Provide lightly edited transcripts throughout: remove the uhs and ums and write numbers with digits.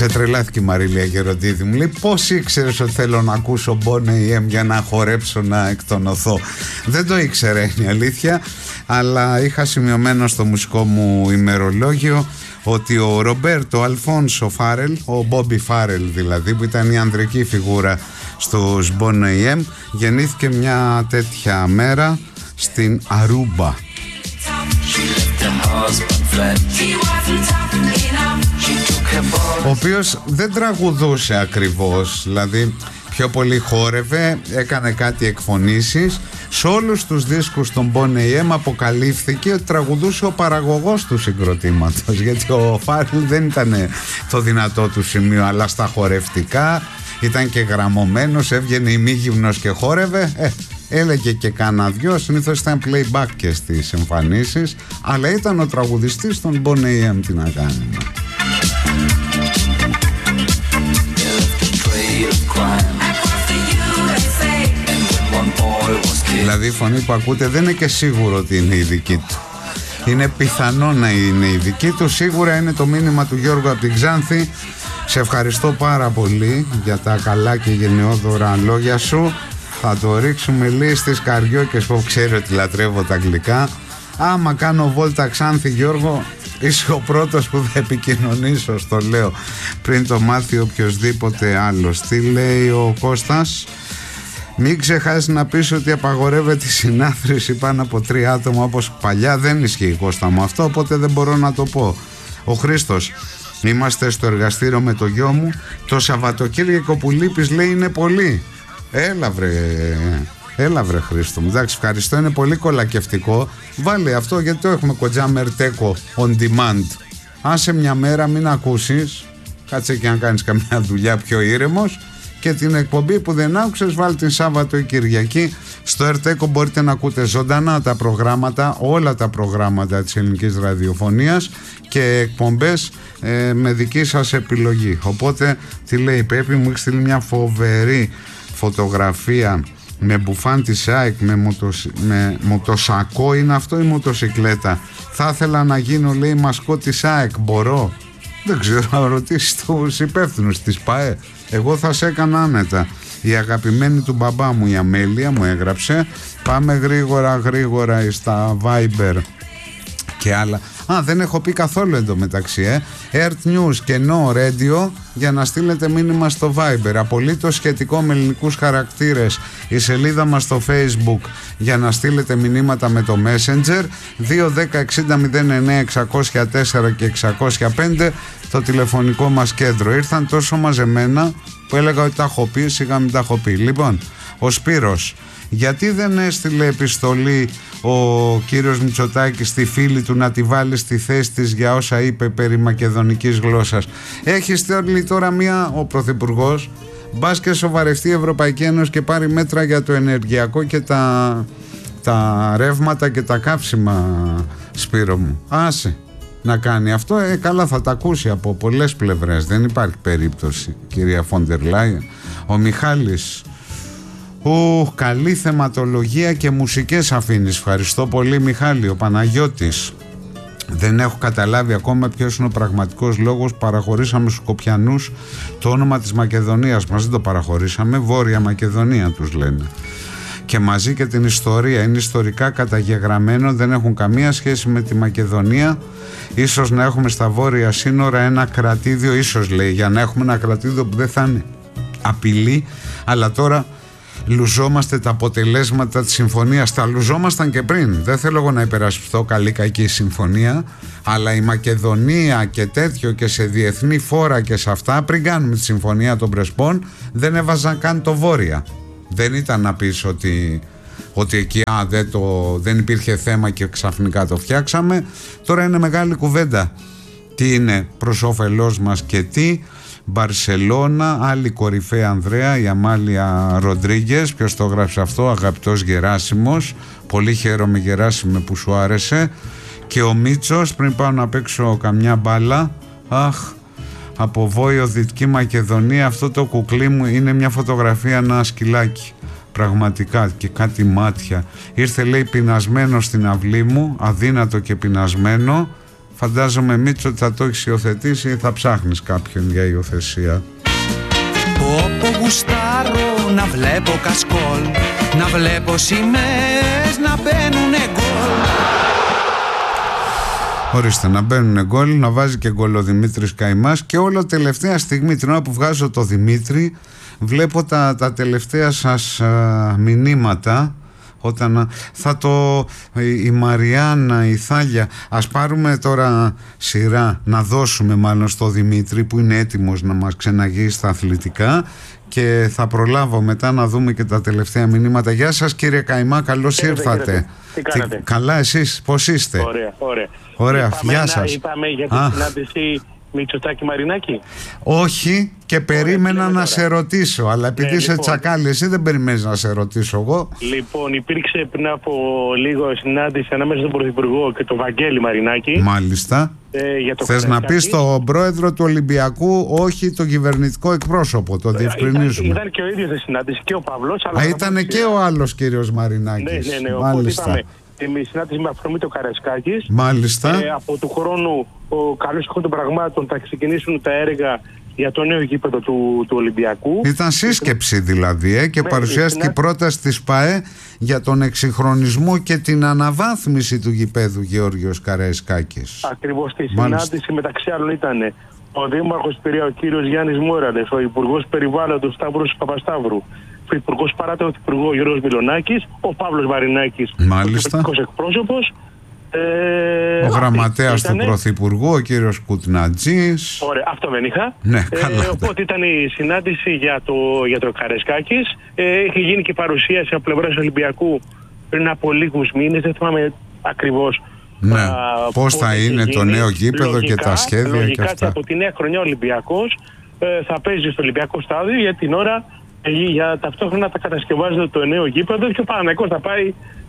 Ξετρελάθηκε η Μαρίλια Γεροντίδη, μου λέει πώς ήξερες ότι θέλω να ακούσω Bon AM για να χορέψω, να εκτονωθώ? Δεν το ήξερα, είναι η αλήθεια, αλλά είχα σημειωμένο στο μουσικό μου ημερολόγιο ότι ο Ρομπέρτο Αλφόνσο Φάρελ, ο Μπόμπι Φάρελ δηλαδή, που ήταν η ανδρική φιγούρα στους Bon AM, γεννήθηκε μια τέτοια μέρα στην Αρούμπα. Ο οποίος δεν τραγουδούσε ακριβώς, δηλαδή πιο πολύ χόρευε, έκανε κάτι εκφωνήσεις. Σε όλους τους δίσκους των Bon AM αποκαλύφθηκε ότι τραγουδούσε ο παραγωγός του συγκροτήματος, γιατί ο Φάρελ δεν ήταν το δυνατό του σημείο, αλλά στα χορευτικά ήταν και γραμμωμένος, έβγαινε ημίγυμνος και χόρευε, έλεγε και κάνα δυο, συνήθως ήταν playback και στις εμφανίσεις, αλλά ήταν ο τραγουδιστής των Bon AM, τι να κάνουμε. Δηλαδή η φωνή που ακούτε δεν είναι και σίγουρο ότι είναι η δική του. Είναι πιθανό να είναι η δική του. Σίγουρα είναι το μήνυμα του Γιώργου από την Ξάνθη. Σε ευχαριστώ πάρα πολύ για τα καλά και γενναιόδωρα λόγια σου. Θα το ρίξουμε λίγο στις καριόκες που ξέρει ότι λατρεύω τα αγγλικά. Άμα κάνω βόλτα Ξάνθη, Γιώργο, είσαι ο πρώτος που θα επικοινωνήσω, στο λέω, πριν το μάθει οποιοσδήποτε άλλος. Τι λέει ο Κώστας? Μην ξεχάσεις να πεις ότι απαγορεύεται η συνάθρηση πάνω από 3 άτομα όπως παλιά. Δεν ισχύει, Κώστα μου, αυτό, οπότε δεν μπορώ να το πω. Ο Χρήστος: είμαστε στο εργαστήριο με το γιο μου. Το Σαββατοκύριακο που λείπεις, λέει, είναι πολύ. Έλα βρε Χρήστο μου. Εντάξει, ευχαριστώ, είναι πολύ κολακευτικό. Βάλε αυτό, γιατί το έχουμε κοντζά μερτέκο on demand. Άσε μια μέρα, μην ακούσεις, κάτσε και να κάνεις καμιά δουλειά πιο ήρεμος, και την εκπομπή που δεν άκουσες βάλει την Σάββατο ή Κυριακή. Στο Ερτέκο μπορείτε να ακούτε ζωντανά τα προγράμματα, όλα τα προγράμματα της ελληνικής ραδιοφωνίας και εκπομπές με δική σας επιλογή. Οπότε, τι λέει η Πέπη, μου έχει στείλει μια φοβερή φωτογραφία με μπουφάν της ΑΕΚ, με μοτοσακό, είναι αυτό, η μοτοσικλέτα. Θα ήθελα να γίνω, λέει, μασκό της ΑΕΚ, μπορώ? Δεν ξέρω, να ρωτήσεις τους υπεύθυνους της ΠΑΕ. Εγώ θα σε έκανα άνετα. Η αγαπημένη του μπαμπά μου, η Αμέλεια, μου έγραψε. Πάμε γρήγορα στα Viber και άλλα. Δεν έχω πει καθόλου εντωμεταξύ, Earth News και No Radio, για να στείλετε μήνυμα στο Viber. Απολύτως σχετικό με ελληνικούς χαρακτήρες η σελίδα μας στο Facebook, για να στείλετε μηνύματα με το Messenger. 2-10-60-09-604 και 605 το τηλεφωνικό μας κέντρο. Ήρθαν τόσο μαζεμένα που έλεγα ότι τα έχω πει, σιγά μην τα έχω πει. Λοιπόν, ο Σπύρος: γιατί δεν έστειλε επιστολή ο κύριος Μητσοτάκης στη φίλη του να τη βάλει στη θέση της για όσα είπε περί μακεδονικής γλώσσας? Έχει στείλει τώρα ο Πρωθυπουργός, μπας και σοβαρευτεί η Ευρωπαϊκή Ένωση και πάρει μέτρα για το ενεργειακό και τα ρεύματα και τα καύσιμα, Σπύρο μου. Άσε να κάνει αυτό, καλά, θα τα ακούσει από πολλές πλευρές, δεν υπάρχει περίπτωση, κυρία Φόντερ Λάιεν. Ο Μιχάλης: καλή θεματολογία και μουσικές αφήνεις. Ευχαριστώ πολύ, Μιχάλη. Ο Παναγιώτης: δεν έχω καταλάβει ακόμα ποιος είναι ο πραγματικός λόγος. Παραχωρήσαμε στους Σκοπιανούς το όνομα της Μακεδονίας μας. Δεν το παραχωρήσαμε, Βόρεια Μακεδονία τους λένε. Και μαζί και την ιστορία. Είναι ιστορικά καταγεγραμμένο, δεν έχουν καμία σχέση με τη Μακεδονία. Ίσως να έχουμε στα βόρεια σύνορα ένα κρατήδιο, ίσως λέει, για να έχουμε ένα κρατήδιο που δεν θα είναι απειλή, αλλά τώρα λουζόμαστε τα αποτελέσματα της συμφωνίας. Τα λουζόμασταν και πριν. Δεν θέλω εγώ να υπερασπιστώ καλή κακή συμφωνία, αλλά η Μακεδονία και τέτοιο και σε διεθνή φόρα και σε αυτά, πριν κάνουμε τη συμφωνία των Πρεσπών, δεν έβαζαν καν το βόρεια. Δεν ήταν να πεις ότι εκεί δεν υπήρχε θέμα και ξαφνικά το φτιάξαμε. Τώρα είναι μεγάλη κουβέντα. Τι είναι προς όφελός μας και τι. Μπαρσελώνα, άλλη κορυφαία Ανδρέα, η Αμάλια Ροντρίγκες. Ποιος το γράψε αυτό? Αγαπητός Γεράσιμος. Πολύ χαίρομαι, Γεράσιμε, που σου άρεσε. Και ο Μίτσος, πριν πάω να παίξω καμιά μπάλα, από Βόιο, Δυτική Μακεδονία, αυτό το κουκλί μου είναι μια φωτογραφία, ένα σκυλάκι, πραγματικά, και κάτι μάτια. Ήρθε, λέει, πεινασμένο στην αυλή μου, αδύνατο και πεινασμένο. Φαντάζομαι, Μίτσο, ότι θα το έχεις υιοθετήσει ή θα ψάχνεις κάποιον για υιοθεσία. Όπου γουστάρω να βλέπω κασκόλ, να βλέπω σημαίες να μπαίνουνε γκολ. Ορίστε, να μπαίνουνε γκολ, να βάζει και γκολ ο Δημήτρης Καϊμάς. Και όλο τελευταία στιγμή, την ώρα που βγάζω το Δημήτρη, βλέπω τα τελευταία σας μηνύματα. Όταν η Μαριάννα, η Θάλια, ας πάρουμε τώρα σειρά να δώσουμε μάλλον στο Δημήτρη που είναι έτοιμος να μας ξεναγεί στα αθλητικά, και θα προλάβω μετά να δούμε και τα τελευταία μηνύματα. Γεια σας κύριε Καϊμά, καλώς ήρθατε. Τι κάνετε? Καλά, εσείς πώς είστε? Ωραία. Γεια σας. Είπαμε για τη συνάντηση Μητσοτάκη Μαρινάκη. Όχι, και περίμενα να σε ρωτήσω, αλλά επειδή είσαι τσακάλι, εσύ δεν περιμένεις να σε ρωτήσω εγώ. Λοιπόν, υπήρξε πριν από λίγο συνάντηση ανάμεσα στον Πρωθυπουργό και τον Βαγγέλη Μαρινάκη. Μάλιστα. Θες να πεις στον πρόεδρο του Ολυμπιακού, όχι τον κυβερνητικό εκπρόσωπο, το διευκρινίζουμε. Ήταν και ο ίδιος στη συνάντηση και ο Παύλος. Ήταν και ο άλλος κύριος Μαρινάκης. Ναι. Μάλιστα. Τη συνάντηση με αφορμή το Καραϊσκάκης. Μάλιστα. Από του χρόνου, ο καλός των πραγμάτων, θα ξεκινήσουν τα έργα για το νέο γήπεδο του Ολυμπιακού. Ήταν σύσκεψη δηλαδή, και παρουσιάστηκε η πρόταση της ΠΑΕ για τον εξυγχρονισμό και την αναβάθμιση του γηπέδου Γεώργιος Καραϊσκάκης. Ακριβώς. Στη συνάντηση μεταξύ άλλων ήταν ο Δήμαρχος Πειραιά, ο κύριος Γιάννης Μόραντες, ο Υπουργός Περιβάλλοντος Σταύρος Παπασταύρου, ο Υπουργός Παράταγος Υπουργό Γιώργος Μιλονάκης, ο Παύλος Μαρινάκης, ο κυβερνητικός εκπρόσωπος. Ο γραμματέας του Πρωθυπουργού, ο κύριος Κουτνατζής. Ωραία, αυτό δεν είχα. Ναι, καλά. Οπότε ήταν η συνάντηση για το Καραϊσκάκης. Είχε γίνει και παρουσίαση από πλευράς Ολυμπιακού πριν από λίγους μήνες, δεν θυμάμαι ακριβώς. Ναι, πώς θα είναι το νέο γήπεδο και τα σχέδια λογικά, και αυτά. Από τη νέα χρονιά ο Ολυμπιακός θα παίζει στο Ολυμπιακό στάδιο, για την ώρα για ταυτόχρονα θα κατασκευάζεται το νέο γήπεδο και ο Παναθηναϊκός θα πάει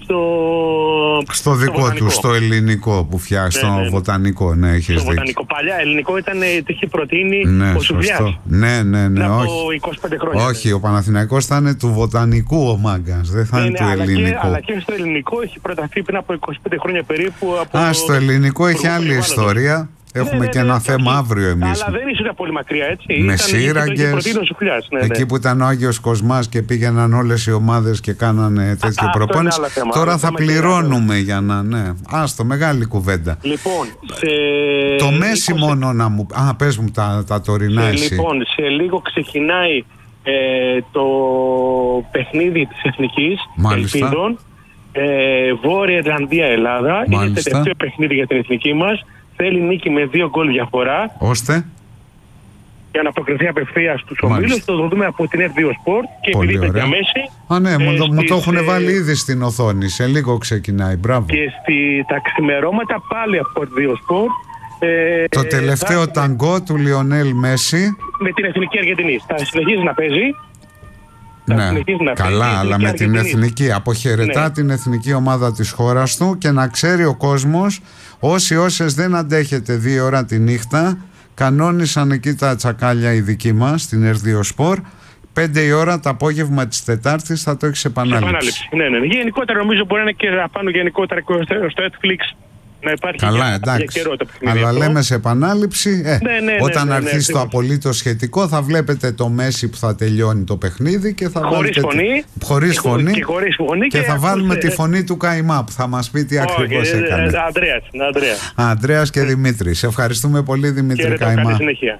στο δικό βοτανικό του, στο ελληνικό που φτιάχνει, στο βοτανικό. Ναι, έχεις δίκιο. Βοτανικό. Παλιά ελληνικό ήταν, το είχε προτείνει ο Σουβλιάς. Ναι, από 25 χρόνια. Όχι, ο Παναθηναϊκός θα είναι του βοτανικού ο Μάγκας, δεν θα είναι του ελληνικού. Αλλά και στο ελληνικό έχει προταθεί πριν από 25 χρόνια περίπου. Στο ελληνικό έχει άλλη ιστορία. Έχουμε και ένα θέμα αύριο εμείς. Αλλά δεν ήσουν πολύ μακριά, έτσι. Με σύραγγες. Εκεί που ήταν ο Άγιος Κοσμάς και πήγαιναν όλες οι ομάδες και κάνανε τέτοιο προπόνηση. Τώρα θα πληρώνουμε για να. Ναι. Άστο, μεγάλη κουβέντα. Λοιπόν, το Μέση μόνο να μου. Πες μου τα τωρινά εσύ. Λοιπόν, σε λίγο ξεκινάει το παιχνίδι της Εθνικής Ελπίδων. Βόρεια Ιρλανδία, Ελλάδα. Είναι το τελευταίο παιχνίδι για την εθνική μας. Θέλει νίκη με 2 γκολ διαφορά. Ώστε για να προκριθεί απευθείας στους ομίλους. Το δούμε από την F2 Sport. Και πολύ επειδή ωραία. ήταν Μέση. Ναι, μου το έχουν βάλει ήδη στην οθόνη. Σε λίγο ξεκινάει. Μπράβο. Και τα ξημερώματα πάλι από F2 Sport. Το τελευταίο ταγκό του Λιονέλ Μέση με την Εθνική Αργεντινής. Θα συνεχίζει να παίζει. Ναι, καλά, αλλά με την εθνική. Αποχαιρετά την εθνική ομάδα της χώρας του, και να ξέρει ο κόσμος, όσες δεν αντέχετε 2 ώρα τη νύχτα, κανόνισαν εκεί τα τσακάλια οι δικοί μας στην Ερδιοσπορ. 5 η ώρα το απόγευμα της Τετάρτης θα το έχεις επανάληψη. Ναι. Γενικότερα νομίζω μπορεί να είναι και απάνω γενικότερα στο Netflix. Να υπάρχει. Καλά, εντάξει. Αλλά λέμε σε επανάληψη. Όταν αρχίσει το απολύτως σχετικό, θα βλέπετε το Μέση που θα τελειώνει το παιχνίδι και θα χωρίς φωνή. Και θα βάλουμε τη φωνή του Καϊμά που θα μας πει τι ακριβώς έκανε. Ανδρέας και Δημήτρης. Σε ευχαριστούμε πολύ, Δημήτρη Καϊμά.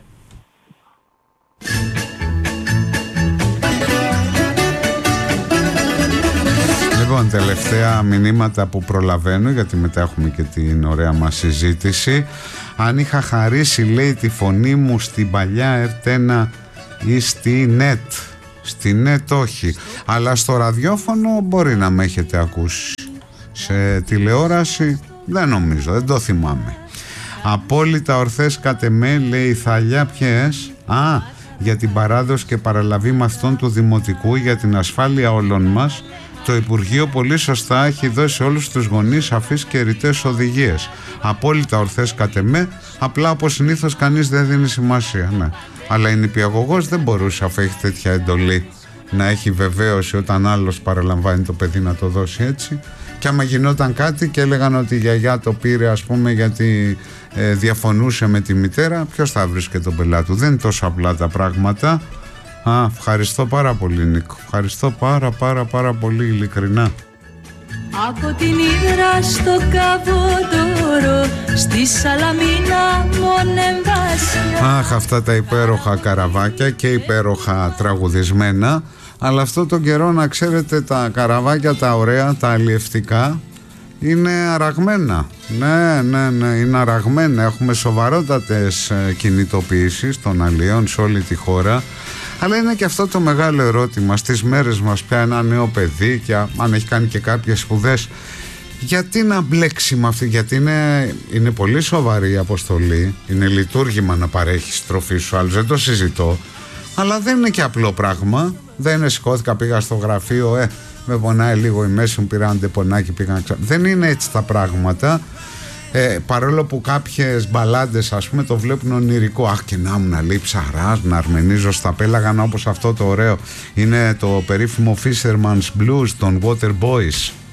Λοιπόν, τελευταία μηνύματα που προλαβαίνω, γιατί μετά έχουμε και την ωραία μας συζήτηση. Αν είχα χαρίσει, λέει, τη φωνή μου στην παλιά ΕΡΤ1 ή στη ΝΕΤ. Στη ΝΕΤ όχι, αλλά στο ραδιόφωνο μπορεί να με έχετε ακούσει. Σε τηλεόραση δεν νομίζω, δεν το θυμάμαι. Απόλυτα ορθές κατ' εμέ, λέει η Θαλιά. Ποιες? Για την παράδοση και παραλαβή μαθητών του Δημοτικού, για την ασφάλεια όλων μας. Το Υπουργείο πολύ σωστά έχει δώσει σε όλους τους γονείς σαφείς και ρητές οδηγίες. Απόλυτα ορθές κατ' εμέ, απλά όπως συνήθως κανείς δεν δίνει σημασία. Ναι. Αλλά η νηπιαγωγός δεν μπορούσε, αφού έχει τέτοια εντολή, να έχει βεβαίωση όταν άλλος παραλαμβάνει το παιδί να το δώσει έτσι. Και άμα γινόταν κάτι και έλεγαν ότι η γιαγιά το πήρε, ας πούμε, γιατί διαφωνούσε με τη μητέρα, ποιος θα βρίσκε τον πελάτη του? Δεν είναι τόσο απλά τα πράγματα. Ευχαριστώ πάρα πολύ, Νίκο. Ευχαριστώ πάρα πολύ, ειλικρινά. Από την Ύδρα στο Καβότορο, στη Σαλαμίνα Μονεμβάσια. Αχ, αυτά τα υπέροχα καραβάκια και υπέροχα τραγουδισμένα. Αλλά αυτό τον καιρό, να ξέρετε, τα καραβάκια τα ωραία, τα αλλιευτικά, είναι αραγμένα. Ναι, είναι αραγμένα. Έχουμε σοβαρότατες κινητοποιήσεις των αλλιών σε όλη τη χώρα. Αλλά είναι και αυτό το μεγάλο ερώτημα στις μέρες μας πια, ένα νέο παιδί, και αν έχει κάνει και κάποιες σπουδές, γιατί να μπλέξει με αυτή? Γιατί είναι πολύ σοβαρή η αποστολή, είναι λειτουργήμα να παρέχεις τροφή στους άλλους, δεν το συζητώ, αλλά δεν είναι και απλό πράγμα. Δεν είναι σηκώθηκα, πήγα στο γραφείο, με πονάει λίγο η μέση μου, πήραν πονάκι, πήγαν ξανά. Δεν είναι έτσι τα πράγματα. Παρόλο που κάποιες μπαλάντες, ας πούμε, το βλέπουν ονειρικό. Αχ, και να μου να λέει ψαράς, να αρμενίζω στα πέλαγανα, όπως αυτό το ωραίο είναι το περίφημο Fisherman's Blues των Water Boys.